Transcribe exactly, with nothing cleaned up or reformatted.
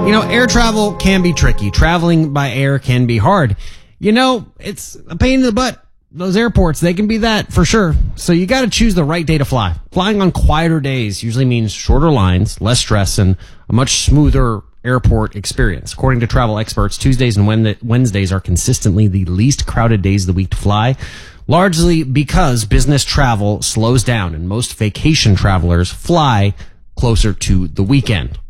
You know, air travel can be tricky. Traveling by air can be hard. You know, it's a pain in the butt. Those airports, they can be that for sure. So you got to choose the right day to fly. Flying on quieter days usually means shorter lines, less stress, and a much smoother airport experience. According to travel experts, Tuesdays and Wednesdays are consistently the least crowded days of the week to fly, largely because business travel slows down and most vacation travelers fly closer to the weekend.